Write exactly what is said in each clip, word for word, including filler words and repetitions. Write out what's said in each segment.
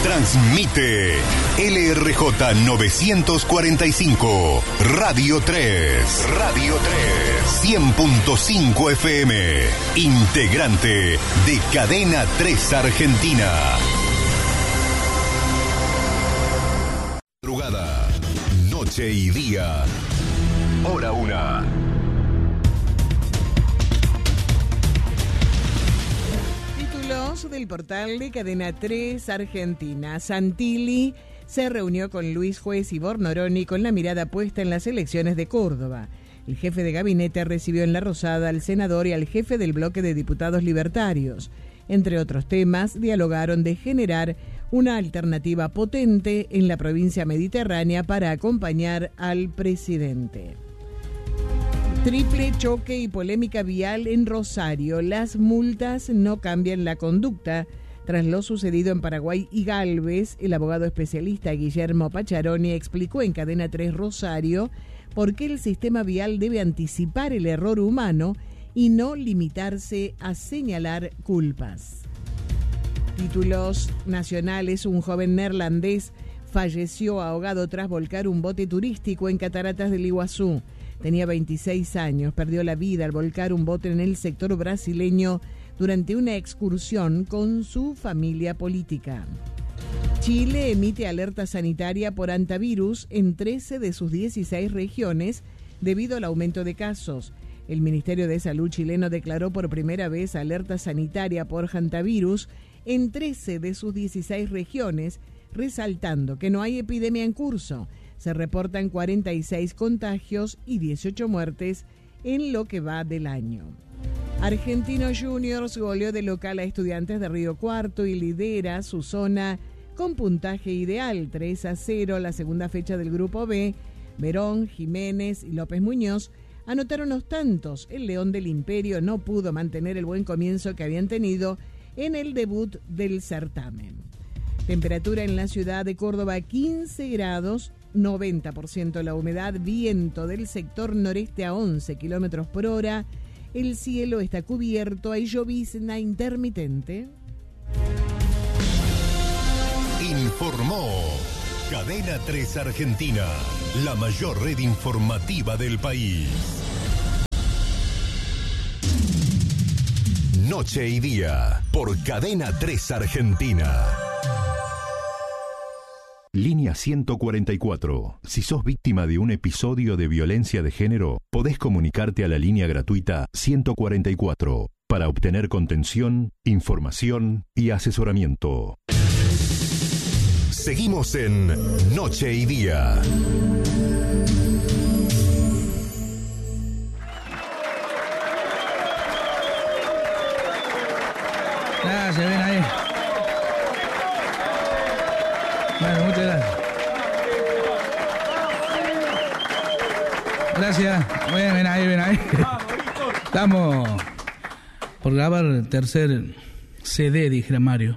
Transmite L R J novecientos cuarenta y cinco, Radio tres. Radio tres. cien punto cinco F M. Integrante de Cadena tres Argentina. Madrugada, noche y día. Hora una. Del portal de Cadena tres Argentina. Santilli se reunió con Luis Juez y Bornoroni con la mirada puesta en las elecciones de Córdoba. El jefe de gabinete recibió en La Rosada al senador y al jefe del bloque de diputados libertarios. Entre otros temas, dialogaron de generar una alternativa potente en la provincia mediterránea para acompañar al presidente. Triple choque y polémica vial en Rosario. Las multas no cambian la conducta. Tras lo sucedido en Paraguay y Galvez, el abogado especialista Guillermo Pacharoni explicó en Cadena tres Rosario por qué el sistema vial debe anticipar el error humano y no limitarse a señalar culpas. Títulos nacionales. Un joven neerlandés falleció ahogado tras volcar un bote turístico en Cataratas del Iguazú. Tenía veintiséis años, perdió la vida al volcar un bote en el sector brasileño durante una excursión con su familia política. Chile emite alerta sanitaria por hantavirus en trece de sus dieciséis regiones debido al aumento de casos. El Ministerio de Salud chileno declaró por primera vez alerta sanitaria por hantavirus en trece de sus dieciséis regiones, resaltando que no hay epidemia en curso. Se reportan cuarenta y seis contagios y dieciocho muertes en lo que va del año. Argentinos Juniors goleó de local a Estudiantes de Río Cuarto y lidera su zona con puntaje ideal, tres a cero, la segunda fecha del Grupo B. Verón, Jiménez y López Muñoz anotaron los tantos. El León del Imperio no pudo mantener el buen comienzo que habían tenido en el debut del certamen. Temperatura en la ciudad de Córdoba, quince grados, noventa por ciento la humedad, viento del sector noreste a once kilómetros por hora, el cielo está cubierto, hay llovizna intermitente. Informó Cadena tres Argentina, la mayor red informativa del país. Noche y día, por Cadena tres Argentina. Línea ciento cuarenta y cuatro. Si sos víctima de un episodio de violencia de género, podés comunicarte a la línea gratuita ciento cuarenta y cuatro para obtener contención, información y asesoramiento. Seguimos en Noche y Día. Ah, se ven ahí. Bueno, muchas gracias. Gracias. Ven, ven ahí, ven ahí. Estamos por grabar el tercer C D, dijera Mario.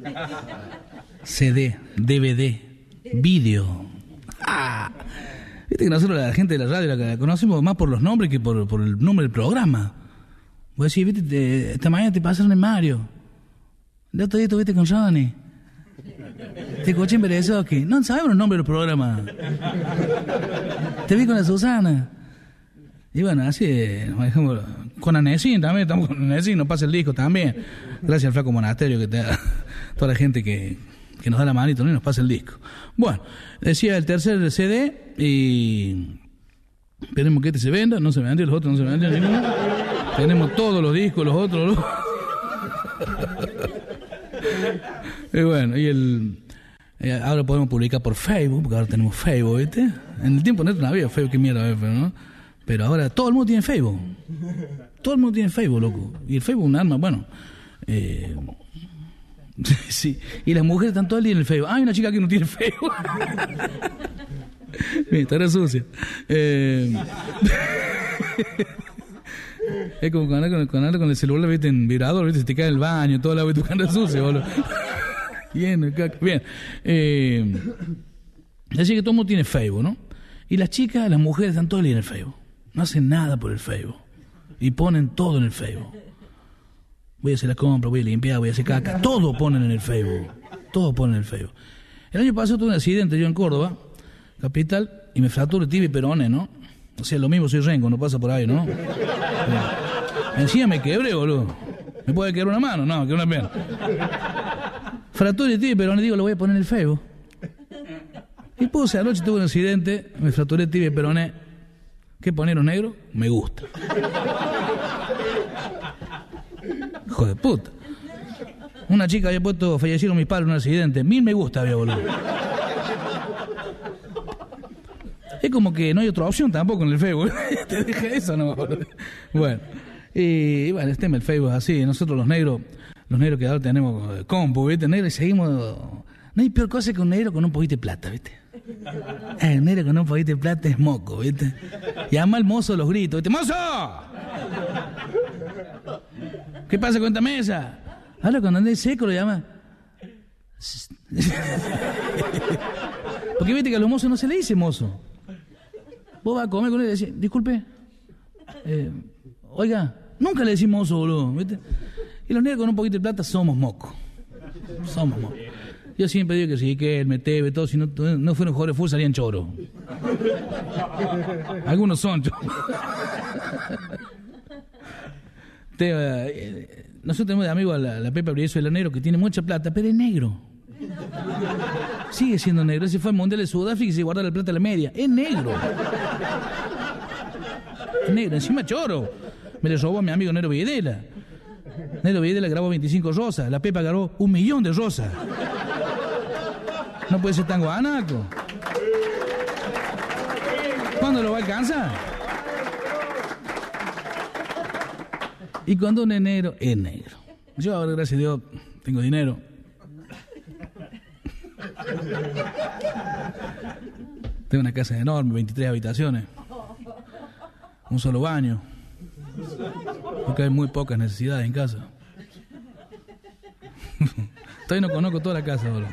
C D, D V D, vídeo. Ah, viste que nosotros la gente de la radio la conocemos más por los nombres que por, por el nombre del programa. Voy a decir, viste, te, esta mañana te pasaron en Mario. El otro día estuviste con Johnny. Te escuché en Berezoski. No sabemos los nombres del programa. Te vi con la Susana. Y bueno, así, por ejemplo, con Anesin también, estamos con Anesin, nos pasa el disco también. Gracias al Flaco Monasterio, que te da, toda la gente que, que nos da la manito, ¿no? Y nos pasa el disco. Bueno, decía el tercer C D y esperemos que este se venda, no se vendió, los otros no se vendieron ninguno. Tenemos todos los discos, los otros. Los... y bueno, y el eh, ahora podemos publicar por Facebook, porque ahora tenemos Facebook, ¿viste? En el tiempo neto no había Facebook, qué mierda, ¿no? Pero ahora todo el mundo tiene Facebook. Todo el mundo tiene Facebook, loco. Y el Facebook es un arma, bueno. Eh, sí. Y las mujeres están todo el día en el Facebook. Ah, hay una chica que no tiene Facebook. Mira, estará sucia. Eh, es como cuando andas con, con el celular, viste, en vibrador, viste, se te cae el baño, todo el agua de tu cara sucia, boludo. Bien, bien. Eh, así que todo el mundo tiene Facebook, ¿no? Y las chicas, las mujeres están todo el día en el Facebook. No hacen nada por el Facebook. Y ponen todo en el Facebook. Voy a hacer la compra, voy a limpiar, voy a hacer caca. Todo ponen en el Facebook. Todos ponen el Facebook. El año pasado tuve un accidente yo en Córdoba, capital, y me fracturé tibia y peroné, ¿no? O sea, lo mismo soy renco, no pasa por ahí, ¿no? Sí. Encima me quebré, boludo. ¿Me puede quebrar una mano? No, que una pierna. Fracturé tibia y peroné, digo, lo voy a poner en el Facebook. Y puse, anoche tuve un accidente, me fracturé tibia y peroné. ¿Qué ponieron negro? Me gusta. Hijo de puta. Una chica había puesto, fallecieron mis padres en un accidente. Mil me gusta había, boludo. Es como que no hay otra opción tampoco en el Facebook. Te dije eso, no, boludo. Bueno. Y bueno, este es el Facebook así. Nosotros los negros, los negros que ahora tenemos compu, ¿viste? Negros y seguimos. No hay peor cosa que un negro con un poquito de plata, ¿viste? El negro con un poquito de plata es moco, ¿viste? Llama al mozo los gritos, ¿viste? ¡Mozo! ¿Qué pasa con esta mesa? Ahora cuando ande seco lo llama. Porque viste que a los mozos no se le dice mozo. Vos vas a comer con él y decís, disculpe, eh, oiga, nunca le decimos mozo, boludo, ¿viste? Y los negros con un poquito de plata somos mocos. Somos mocos. Yo siempre digo que sí, que el Metebe, todo, si no, no fueron jugadores de fútbol salían choros. Algunos son choros. Te, eh, nosotros tenemos de amigo a la, la Pepa Brieso, el negro, que tiene mucha plata, pero es negro. Sigue siendo negro. Ese fue al Mundial de Sudáfrica y se guardó la plata a la media. Es negro. Es negro. Encima choro. Me le robó a mi amigo Nero Villedela. Nero Villedela grabó veinticinco rosas. La Pepa grabó un millón de rosas. No puede ser tan guanaco. ¿Cuándo lo va a alcanzar? Y cuando un es negro, es negro. Yo ahora, gracias a Dios, tengo dinero. Tengo una casa enorme, veintitrés habitaciones. Un solo baño. Porque hay muy pocas necesidades en casa. Todavía no conozco toda la casa, boludo.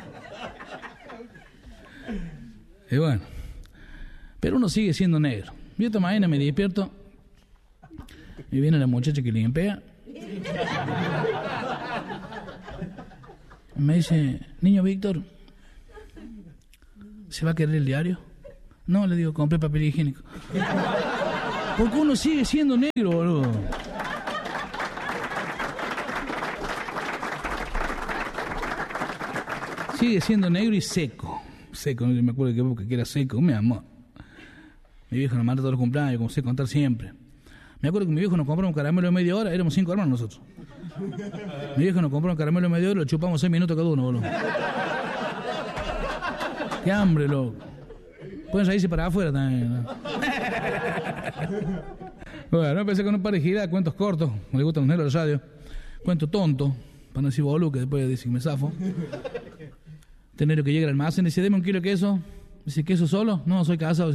Y bueno. Pero uno sigue siendo negro. Yo esta mañana me despierto y viene la muchacha que limpia. Me dice, niño Víctor, ¿se va a querer el diario? No, le digo, compré papel higiénico. Porque uno sigue siendo negro, boludo. Sigue siendo negro y seco. Seco, no me acuerdo de qué época que era seco, mi amor. Mi viejo nos manda todos los cumpleaños, como sé contar siempre. Me acuerdo que mi viejo nos compró un caramelo de media hora, éramos cinco hermanos nosotros. Mi viejo nos compró un caramelo de media hora y lo chupamos seis minutos cada uno, boludo. Qué hambre, loco. Pueden salirse para afuera también, ¿no? Bueno, empecé con un par de giras, cuentos cortos, me gustan los negros de radio. Cuento tonto, para no decir boludo, que después dicen que me zafo. Tenero que llega al almacén y dice, deme un kilo de queso. Dice, ¿queso solo? No, soy casado.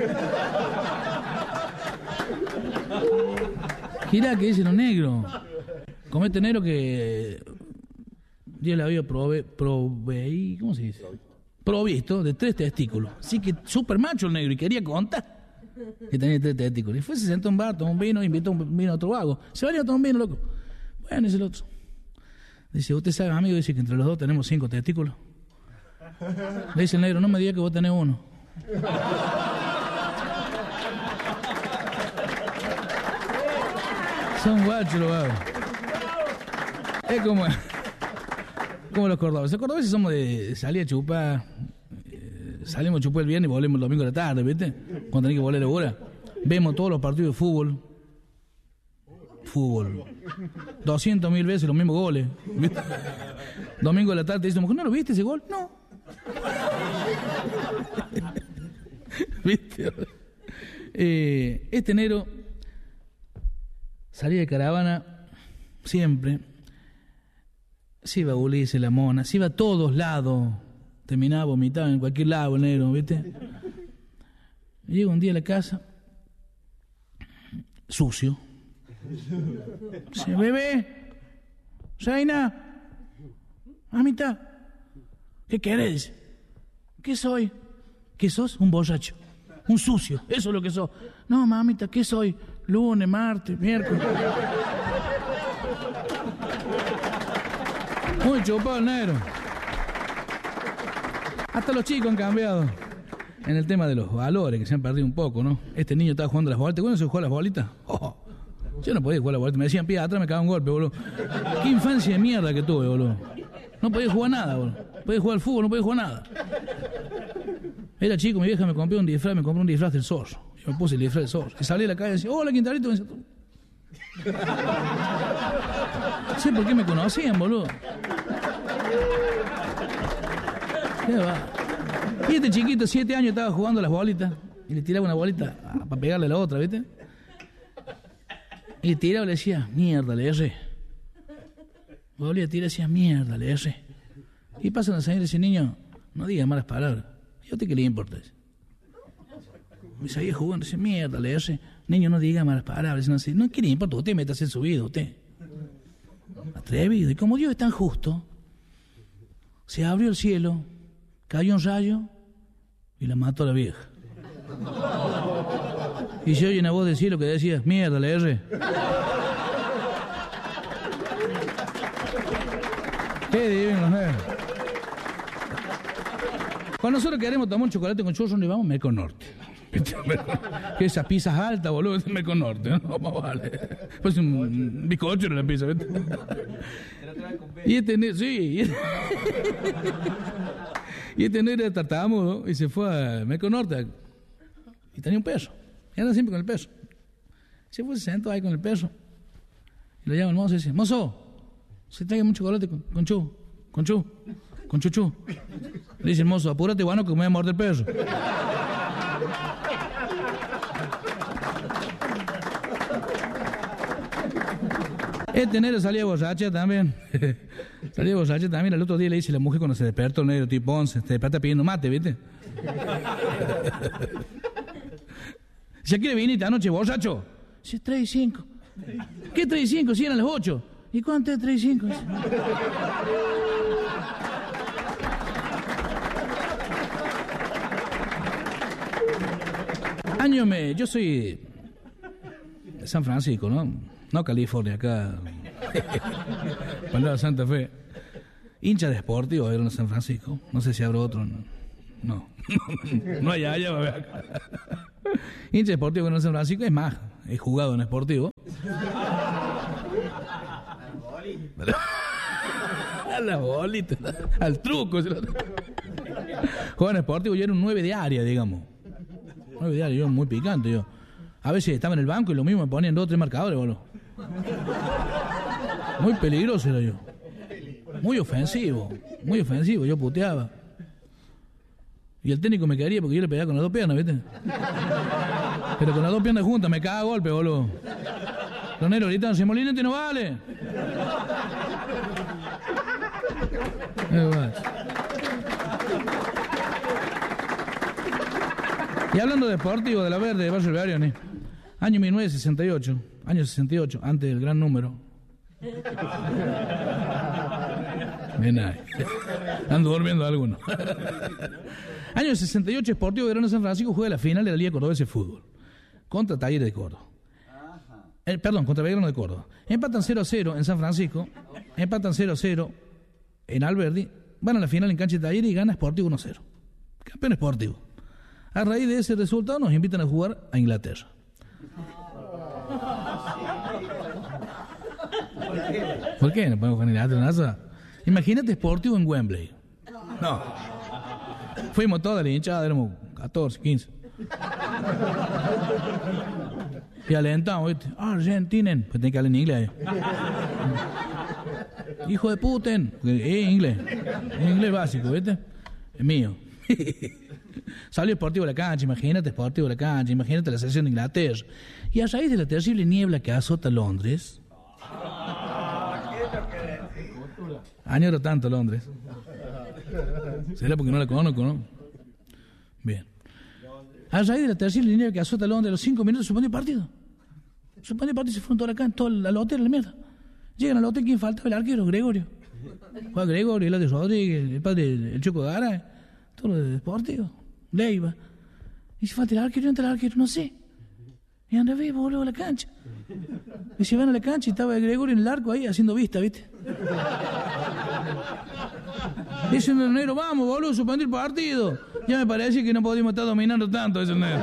Gira que dicen los negros. Comete negro que Dios la había prove, prove, ¿cómo se dice? Provisto de tres testículos. Así que súper macho el negro y quería contar que tenía tres testículos. Y fue, se sentó a un bar, tomó un vino, invitó un vino a otro vago. Se venía a tomar un vino, loco. Bueno, dice el otro. Dice, usted sabe, amigo, dice que entre los dos tenemos cinco testículos. Le dice el negro, no me diga que vos tenés uno. Son guachos los vagos. Es como, como los cordobeses. Los cordobeses somos de salir a chupar. Eh, salimos a chupar el viernes y volvemos el domingo a la tarde, ¿viste? Cuando tenés que volver a la hora. Vemos todos los partidos de fútbol. Fútbol. doscientos mil veces los mismos goles, ¿viste? Domingo a la tarde te dicen, ¿no lo viste ese gol? No. ¿Viste? Eh, este enero salía de caravana siempre. Se iba a Ulises, la Mona, se iba a todos lados. Terminaba vomitado en cualquier lado el negro, ¿viste? Llega un día a la casa, sucio. Dice, bebé, Zaina, mamita, ¿qué querés? ¿Qué soy? ¿Qué sos? Un borracho, un sucio, eso es lo que sos. No, mamita, ¿qué soy? Lunes, martes, miércoles. Muy chupado el negro. Hasta los chicos han cambiado en el tema de los valores, que se han perdido un poco, ¿no? Este niño estaba jugando a las bolitas. ¿Cuándo se jugó a las bolitas? Oh, yo no podía jugar a las bolitas. Me decían, pie atrás, me cagaba un golpe, boludo. Qué infancia de mierda que tuve, boludo. No podía jugar nada, boludo. No podía jugar al fútbol, no podía jugar nada. Era chico, mi vieja me compró un disfraz, me compró un disfraz del zorro. Yo me puse el disfraz del zorro. Y salí a la calle y decía, hola, Quintalito. Me decía, tú. No sé por qué me conocían, boludo. ¿Qué va? Y este chiquito, siete años, estaba jugando a las bolitas. Y le tiraba una bolita para pegarle a la otra, ¿viste? Y tiraba y le decía, mierda, le erré. Volvía a tirar y decía, mierda, le erré. Y pasan a salir ese niño, no diga malas palabras. ¿Y a usted qué le importa eso? Me seguía jugando, decía, mierda, le erré. Niño, no diga malas palabras. No, sé, no, ¿qué le importa? Usted métase en su vida, usted. Atrevido. Y como Dios es tan justo, se abrió el cielo, cayó un rayo y la mató a la vieja. Y se oye una voz del cielo que decía, mierda, le erré. Qué divino, ¿eh? Cuando nosotros queremos tomar un chocolate con churros, ¿dónde vamos? Merco Norte. Que esas pizzas altas, boludo, es Merco Norte, ¿no? Vamos, vale. Pues un bizcocho en la pizza, ¿viste? Y este, sí. Y este, y este no era tartamudo y se fue a Merco Norte. Y tenía un peso. Y anda siempre con el peso. Se fue, se sentó ahí con el peso. Y lo llama el mozo y dice, mozo, se traiga mucho chocolate con, con chu, con chu, con chuchu. Le dice el mozo, apúrate, bueno, que me voy a morder el peso. Este negro salía borracha también. Salía borracha también. El otro día le dice la mujer cuando se despertó, el negro tipo once, se despierta pidiendo mate, ¿viste? ¿Ya quiere viniste anoche, borracho? Sí, tres y cinco. ¿Qué tres y cinco? Si eran las ocho. ¿Y cuánto es tres y cinco? Año me... Yo soy de San Francisco, ¿no? No California, acá. Palabra Santa Fe. Hincha de Sportivo, era en San Francisco. No sé si habrá otro. No. No, no hay allá, va a ver acá. Hincha de Sportivo en San Francisco, es más, he jugado en Sportivo. A la bolita, al truco. Jugaba en Sportivo, yo era un nueve de área, digamos. nueve de área, yo muy picante, yo. A veces estaba en el banco y lo mismo me ponían dos o tres marcadores, boludo. Muy peligroso era yo. Muy ofensivo, muy ofensivo, yo puteaba. Y el técnico me quería porque yo le pegaba con las dos piernas, ¿viste? Pero con las dos piernas juntas me caga a golpe, boludo. Los negros gritan, si Molinete no vale. Y hablando de Sportivo de la Verde, de Barrio Barione, año mil novecientos sesenta y ocho, año sesenta y ocho, antes del gran número. Ven ahí. Ando durmiendo alguno. Año sesenta y ocho, Sportivo Verona San Francisco juega la final de la Liga Cordobesa de Fútbol contra Talleres de Córdoba. Eh, perdón, contra Belgrano de Córdoba. Empatan cero a cero en San Francisco, empatan cero a cero en Alberdi, van a la final en cancha de Talleres y gana Sportivo uno a cero. Campeón Sportivo. A raíz de ese resultado nos invitan a jugar a Inglaterra. ¿Por qué? ¿No podemos jugar en Inglaterra? Imagínate Sportivo en Wembley. No. Fuimos toda la hinchada, éramos catorce, quince. Y alentamos, ¿viste? Argentinen. Pues tenés que hablar en inglés. Hijo de Putin. Es inglés. Es inglés básico, ¿viste? Es mío. Salió Sportivo de la cancha, imagínate Sportivo de la cancha, imagínate la selección de Inglaterra. Y a raíz de la terrible niebla que azota Londres. Añoro tanto Londres. ¿Será porque no la conozco, no? Bien. A raíz de la terrible niebla que azota Londres, a los cinco minutos suspendió el partido. Suspendió el partido y se fueron toda la cancha, todo al hotel, la mierda. Llegan al hotel, ¿quién faltaba? El arquero, Gregorio. Juan Gregorio, el de Rodríguez, el padre, el Choco Gara, todo lo de Sportivo, Leiva. Y si falta el arquero, entra el arquero, no sé. Y anda vivo, boludo, a la cancha. Y se van a la cancha y estaba el Gregorio en el arco ahí haciendo vista, ¿viste? Dice el negro, vamos, boludo, suspendí el partido. Ya me parece que no podíamos estar dominando tanto, dice el negro.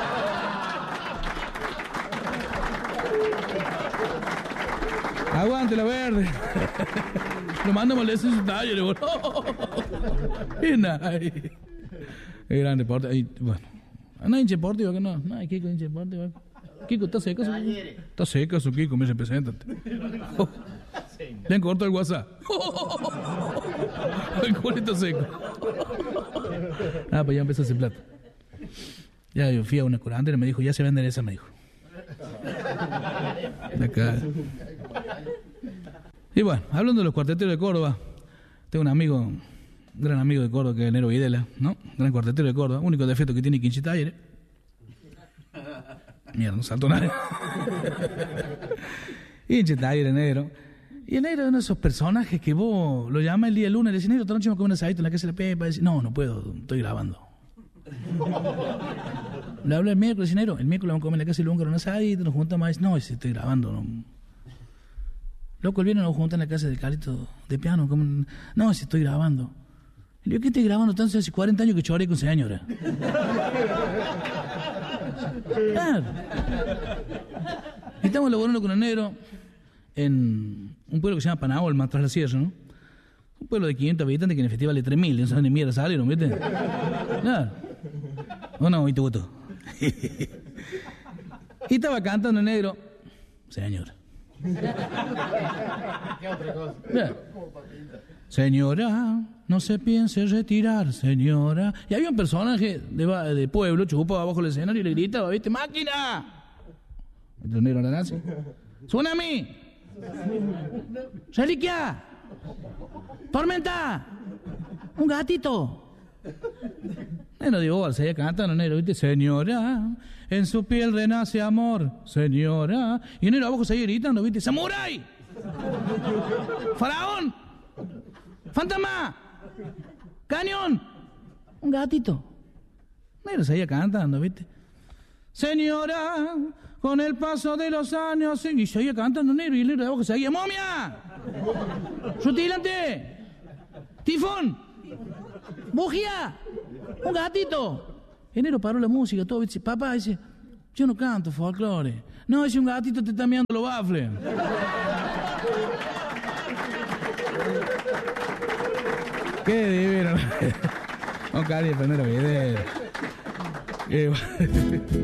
Aguante la verde. Lo mandamos a leer su taller, boludo. Es nice. Es gran deporte. Ahí, bueno. No hay hincha deportivo, que no. No hay Kiko hincha deportivo. Kiko, ¿está seco? Su... Está seco su Kiko, me represéntate. Oh. Le han cortado el WhatsApp. El culito seco. Ah, pues ya empezó a hacer plata. Ya yo fui a una curandera y me dijo, ya se venden esas, me dijo. Acá. Y bueno, hablando de los cuarteteros de Córdoba, tengo un amigo, un gran amigo de Córdoba, que es Nero Videla, ¿no? Gran cuartetero de Córdoba, único defecto que tiene Quinchi Talleres. Mierda, no saltó nada. Quinchi Talleres, negro. Y el negro es uno de esos personajes que vos lo llamas el día lunes y le decís, negro, esta noche me voy a comer un asadito en la casa de la Pepa. Y dice, no, no puedo, estoy grabando. Le hablo el miércoles, negro, el miércoles vamos a comer en la casa de Lunga un asadito, nos juntamos y dice, no, estoy grabando, no. Loco, el viernes nos juntan en la casa de Carito de piano. Como... No, si estoy grabando. Le digo, ¿qué estoy grabando tanto? Hace cuarenta años que choré con señora. Claro. Y estamos laborando con el negro en un pueblo que se llama Panaolma, tras la sierra, ¿no? Un pueblo de quinientos habitantes que en el festival de tres mil, no saben ni mierda salieron, ¿viste? Claro. ¿O no? ¿Y te gustó? Y estaba cantando el negro. Señora. ¿Qué otra cosa? Señora, no se piense retirar, señora. Y había un personaje de, de pueblo, chupado abajo del escenario y le gritaba, ¿viste? ¡Máquina! El negro la nace. ¡Tsunami! ¡Reliquia! ¡Tormenta! ¡Un gatito! Negro digo, seguía cantando, negro, ¿viste? Señora, en su piel renace amor, señora. Y el negro abajo seguía gritando, ¿viste? ¡Samurái! ¡Faraón! ¡Fantasma! ¡Cañón! Un gatito. Negro seguía cantando, ¿viste? Señora, con el paso de los años... Y seguía cantando negro, y el negro de abajo seguía, ¡momia! ¡Rutilante! ¡Tifón! ¡Bujía! ¡Un gatito! El negro paró la música, todo, dice, papá, dice, yo no canto folclore. No, dice, un gatito te está meando los bafles. Qué divino. No, cariño, pero no era video. Qué